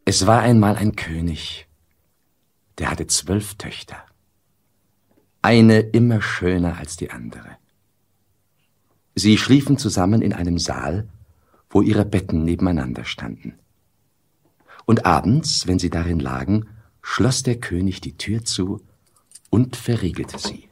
Es war einmal ein König, der hatte 12 Töchter. Eine immer schöner als die andere. Sie schliefen zusammen in einem Saal, wo ihre Betten nebeneinander standen. Und abends, wenn sie darin lagen, schloss der König die Tür zu und verriegelte sie.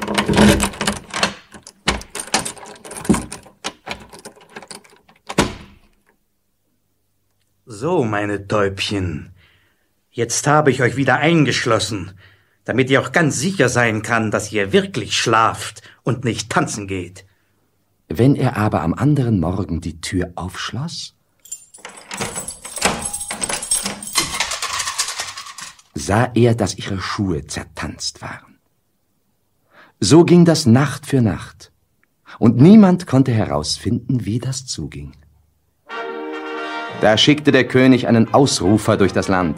So, meine Täubchen, jetzt habe ich euch wieder eingeschlossen, damit ihr auch ganz sicher sein kann, dass ihr wirklich schlaft und nicht tanzen geht. Wenn er aber am anderen Morgen die Tür aufschloss, sah er, dass ihre Schuhe zertanzt waren. So ging das Nacht für Nacht, und niemand konnte herausfinden, wie das zuging. Da schickte der König einen Ausrufer durch das Land.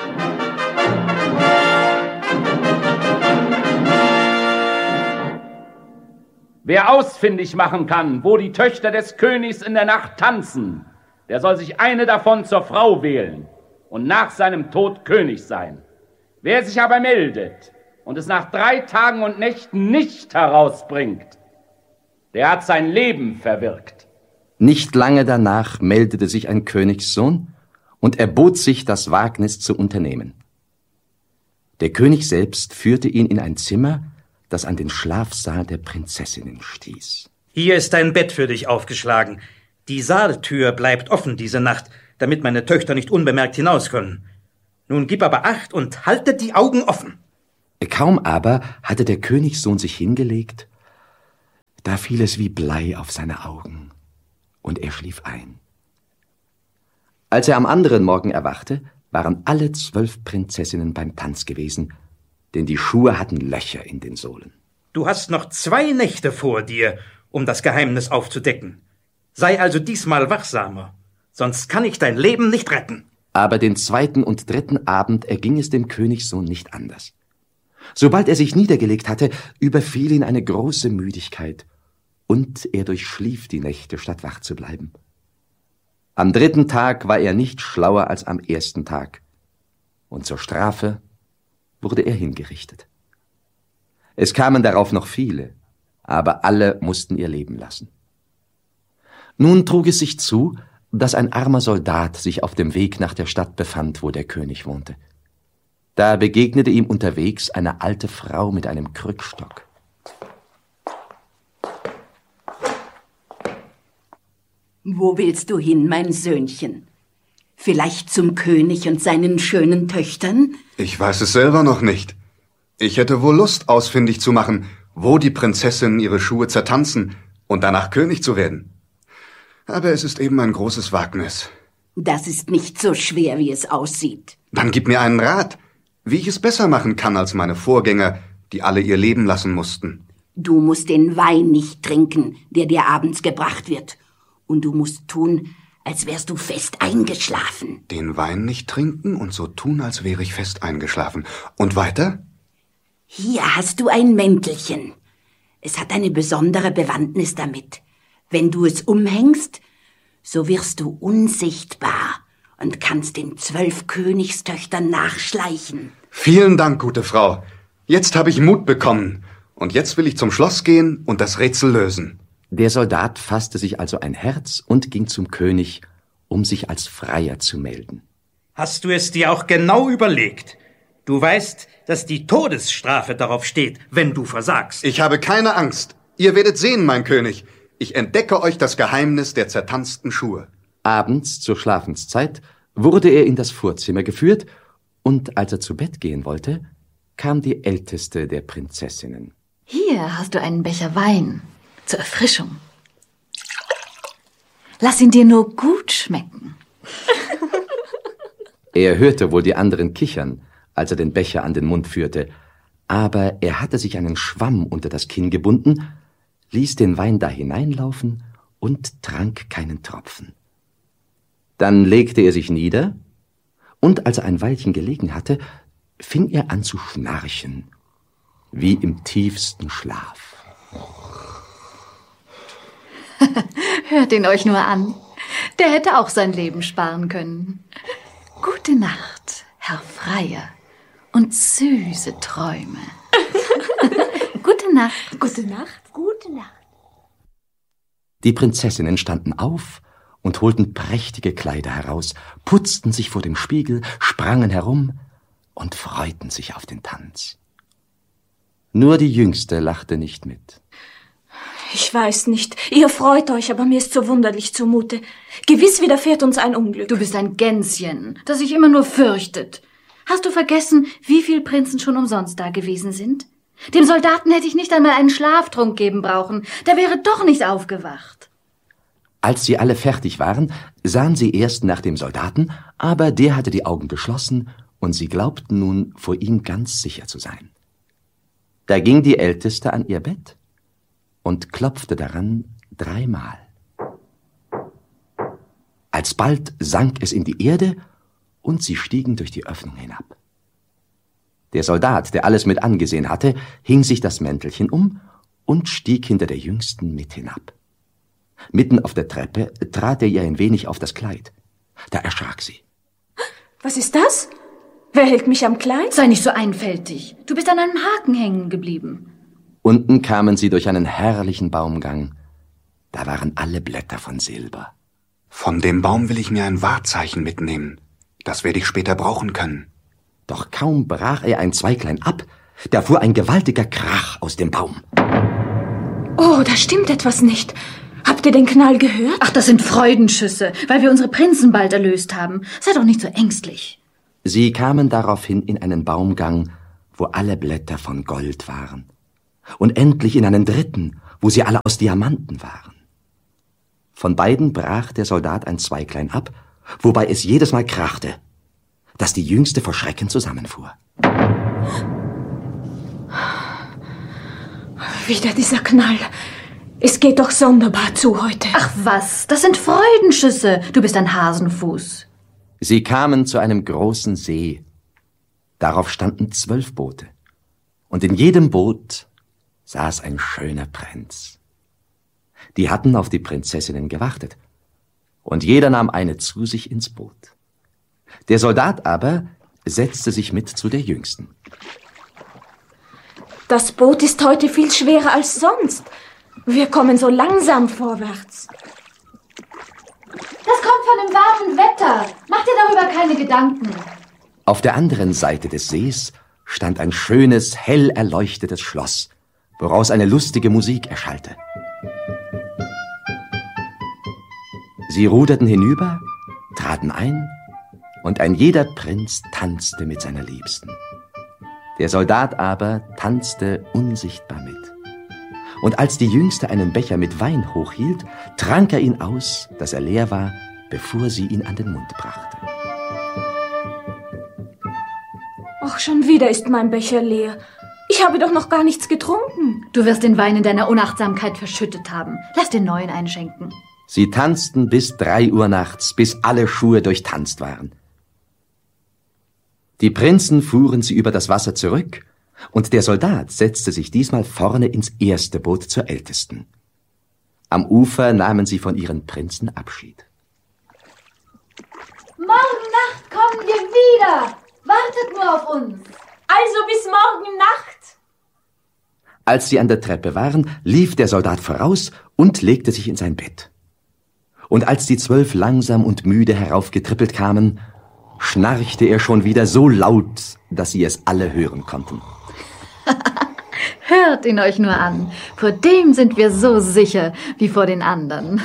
Wer ausfindig machen kann, wo die Töchter des Königs in der Nacht tanzen, der soll sich eine davon zur Frau wählen und nach seinem Tod König sein. Wer sich aber meldet und es nach 3 Tagen und Nächten nicht herausbringt, der hat sein Leben verwirkt. Nicht lange danach meldete sich ein Königssohn und erbot sich, das Wagnis zu unternehmen. Der König selbst führte ihn in ein Zimmer, das an den Schlafsaal der Prinzessinnen stieß. Hier ist ein Bett für dich aufgeschlagen. Die Saaltür bleibt offen diese Nacht, damit meine Töchter nicht unbemerkt hinaus können. Nun gib aber Acht und halte die Augen offen. Kaum aber hatte der Königssohn sich hingelegt, da fiel es wie Blei auf seine Augen, und er schlief ein. Als er am anderen Morgen erwachte, waren alle 12 Prinzessinnen beim Tanz gewesen, denn die Schuhe hatten Löcher in den Sohlen. Du hast noch 2 Nächte vor dir, um das Geheimnis aufzudecken. Sei also diesmal wachsamer, sonst kann ich dein Leben nicht retten. Aber den 2. und 3. Abend erging es dem Königssohn nicht anders. Sobald er sich niedergelegt hatte, überfiel ihn eine große Müdigkeit, und er durchschlief die Nächte, statt wach zu bleiben. Am 3. Tag war er nicht schlauer als am 1. Tag, und zur Strafe wurde er hingerichtet. Es kamen darauf noch viele, aber alle mussten ihr Leben lassen. Nun trug es sich zu, dass ein armer Soldat sich auf dem Weg nach der Stadt befand, wo der König wohnte. Da begegnete ihm unterwegs eine alte Frau mit einem Krückstock. Wo willst du hin, mein Söhnchen? Vielleicht zum König und seinen schönen Töchtern? Ich weiß es selber noch nicht. Ich hätte wohl Lust, ausfindig zu machen, wo die Prinzessinnen ihre Schuhe zertanzen und danach König zu werden. Aber es ist eben ein großes Wagnis. Das ist nicht so schwer, wie es aussieht. Dann gib mir einen Rat, wie ich es besser machen kann als meine Vorgänger, die alle ihr Leben lassen mussten. Du musst den Wein nicht trinken, der dir abends gebracht wird. Und du musst tun, als wärst du fest eingeschlafen. Den Wein nicht trinken und so tun, als wäre ich fest eingeschlafen. Und weiter? Hier hast du ein Mäntelchen. Es hat eine besondere Bewandtnis damit. Wenn du es umhängst, so wirst du unsichtbar und kannst den 12 Königstöchtern nachschleichen. Vielen Dank, gute Frau. Jetzt habe ich Mut bekommen. Und jetzt will ich zum Schloss gehen und das Rätsel lösen. Der Soldat fasste sich also ein Herz und ging zum König, um sich als Freier zu melden. Hast du es dir auch genau überlegt? Du weißt, dass die Todesstrafe darauf steht, wenn du versagst. Ich habe keine Angst. Ihr werdet sehen, mein König. Ich entdecke euch das Geheimnis der zertanzten Schuhe. Abends zur Schlafenszeit wurde er in das Vorzimmer geführt, und als er zu Bett gehen wollte, kam die älteste der Prinzessinnen. Hier hast du einen Becher Wein zur Erfrischung. Lass ihn dir nur gut schmecken. Er hörte wohl die anderen kichern, als er den Becher an den Mund führte, aber er hatte sich einen Schwamm unter das Kinn gebunden, ließ den Wein da hineinlaufen und trank keinen Tropfen. Dann legte er sich nieder, und als er ein Weilchen gelegen hatte, fing er an zu schnarchen, wie im tiefsten Schlaf. Hört ihn euch nur an. Der hätte auch sein Leben sparen können. Gute Nacht, Herr Freier, und süße Träume. Gute Nacht. Gute Nacht. Gute Nacht. Die Prinzessinnen standen auf und holten prächtige Kleider heraus, putzten sich vor dem Spiegel, sprangen herum und freuten sich auf den Tanz. Nur die Jüngste lachte nicht mit. Ich weiß nicht. Ihr freut euch, aber mir ist so wunderlich zumute. Gewiss widerfährt uns ein Unglück. Du bist ein Gänschen, das sich immer nur fürchtet. Hast du vergessen, wie viele Prinzen schon umsonst da gewesen sind? Dem Soldaten hätte ich nicht einmal einen Schlaftrunk geben brauchen. Der wäre doch nicht aufgewacht. Als sie alle fertig waren, sahen sie erst nach dem Soldaten, aber der hatte die Augen geschlossen und sie glaubten nun, vor ihm ganz sicher zu sein. Da ging die Älteste an ihr Bett und klopfte daran 3-mal. Alsbald sank es in die Erde und sie stiegen durch die Öffnung hinab. Der Soldat, der alles mit angesehen hatte, hing sich das Mäntelchen um und stieg hinter der Jüngsten mit hinab. Mitten auf der Treppe trat er ihr ein wenig auf das Kleid. Da erschrak sie. Was ist das? Wer hält mich am Kleid? Sei nicht so einfältig. Du bist an einem Haken hängen geblieben. Unten kamen sie durch einen herrlichen Baumgang. Da waren alle Blätter von Silber. Von dem Baum will ich mir ein Wahrzeichen mitnehmen. Das werde ich später brauchen können. Doch kaum brach er ein Zweiglein ab, da fuhr ein gewaltiger Krach aus dem Baum. Oh, da stimmt etwas nicht. Habt ihr den Knall gehört? Ach, das sind Freudenschüsse, weil wir unsere Prinzen bald erlöst haben. Sei doch nicht so ängstlich. Sie kamen daraufhin in einen Baumgang, wo alle Blätter von Gold waren. Und endlich in einen dritten, wo sie alle aus Diamanten waren. Von beiden brach der Soldat ein Zweiglein ab, wobei es jedes Mal krachte, dass die Jüngste vor Schrecken zusammenfuhr. Wieder dieser Knall. Es geht doch sonderbar zu heute. Ach was, das sind Freudenschüsse. Du bist ein Hasenfuß. Sie kamen zu einem großen See. Darauf standen 12 Boote. Und in jedem Boot saß ein schöner Prinz. Die hatten auf die Prinzessinnen gewartet. Und jeder nahm eine zu sich ins Boot. Der Soldat aber setzte sich mit zu der Jüngsten. Das Boot ist heute viel schwerer als sonst. Wir kommen so langsam vorwärts. Das kommt von dem warmen Wetter. Mach dir darüber keine Gedanken. Auf der anderen Seite des Sees stand ein schönes, hell erleuchtetes Schloss, woraus eine lustige Musik erschallte. Sie ruderten hinüber, traten ein, und ein jeder Prinz tanzte mit seiner Liebsten. Der Soldat aber tanzte unsichtbar mit. Und als die Jüngste einen Becher mit Wein hochhielt, trank er ihn aus, dass er leer war, bevor sie ihn an den Mund brachte. Ach, schon wieder ist mein Becher leer. Ich habe doch noch gar nichts getrunken. Du wirst den Wein in deiner Unachtsamkeit verschüttet haben. Lass den neuen einschenken. Sie tanzten bis 3 Uhr nachts, bis alle Schuhe durchtanzt waren. Die Prinzen fuhren sie über das Wasser zurück, und der Soldat setzte sich diesmal vorne ins erste Boot zur Ältesten. Am Ufer nahmen sie von ihren Prinzen Abschied. Morgen Nacht kommen wir wieder. Wartet nur auf uns. Also bis morgen Nacht. Als sie an der Treppe waren, lief der Soldat voraus und legte sich in sein Bett. Und als die 12 langsam und müde heraufgetrippelt kamen, schnarchte er schon wieder so laut, dass sie es alle hören konnten. Hört ihn euch nur an. Vor dem sind wir so sicher wie vor den anderen.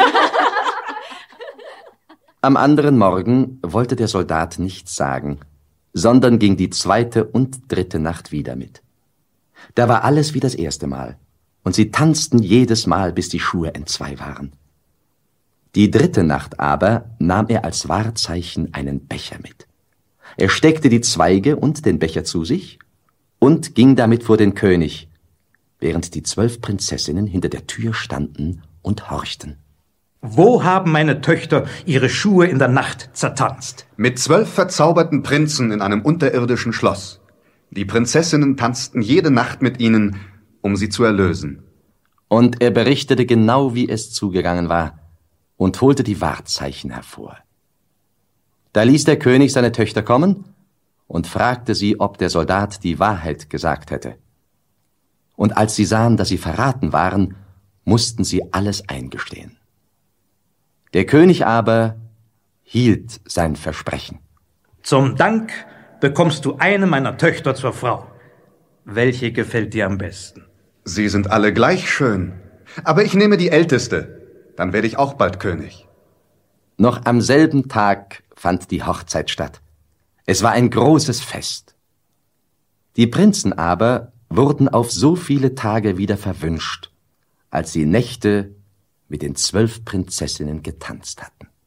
Am anderen Morgen wollte der Soldat nichts sagen, sondern ging die 2. und 3. Nacht wieder mit. Da war alles wie das erste Mal, und sie tanzten jedes Mal, bis die Schuhe entzwei waren. Die 3. Nacht aber nahm er als Wahrzeichen einen Becher mit. Er steckte die Zweige und den Becher zu sich und ging damit vor den König, während die 12 Prinzessinnen hinter der Tür standen und horchten. Wo haben meine Töchter ihre Schuhe in der Nacht zertanzt? Mit 12 verzauberten Prinzen in einem unterirdischen Schloss. Die Prinzessinnen tanzten jede Nacht mit ihnen, um sie zu erlösen. Und er berichtete genau, wie es zugegangen war, und holte die Wahrzeichen hervor. Da ließ der König seine Töchter kommen und fragte sie, ob der Soldat die Wahrheit gesagt hätte. Und als sie sahen, dass sie verraten waren, mussten sie alles eingestehen. Der König aber hielt sein Versprechen. Zum Dank bekommst du eine meiner Töchter zur Frau. Welche gefällt dir am besten? Sie sind alle gleich schön. Aber ich nehme die älteste. Dann werde ich auch bald König. Noch am selben Tag fand die Hochzeit statt. Es war ein großes Fest. Die Prinzen aber wurden auf so viele Tage wieder verwünscht, als sie Nächte mit den 12 Prinzessinnen getanzt hatten.